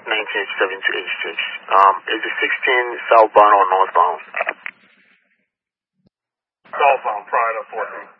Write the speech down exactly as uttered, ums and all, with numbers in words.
nineteen eighty-seven to eighty-six. Um, is the sixteen southbound or northbound? Southbound prior to fourteen.